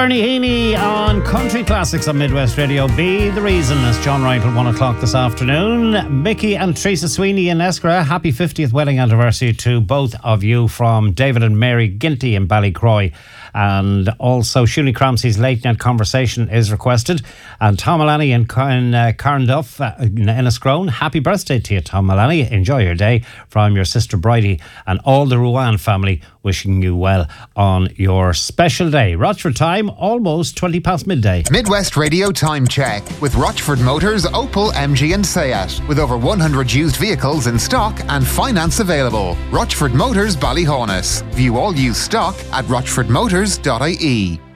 Bernie Heaney on Country Classics on Midwest Radio. Be the reason, as John Ryan till 1 o'clock this afternoon. Mickey and Teresa Sweeney in Eskra, happy 50th wedding anniversary to both of you from David and Mary Ginty in Ballycroy. And also Shuni Cramsey's Late Night Conversation is requested. And Tom Mullaney in Carnduff in Enniscrone. Happy birthday to you, Tom Mullaney. Enjoy your day from your sister Bridie and all the Ruan family, wishing you well on your special day. Rochford time, almost 20 past midday. Midwest Radio Time Check with Rochford Motors, Opel, MG and Seat. With over 100 used vehicles in stock and finance available. Rochford Motors, Ballyhonus. View all used stock at rochfordmotors.ie.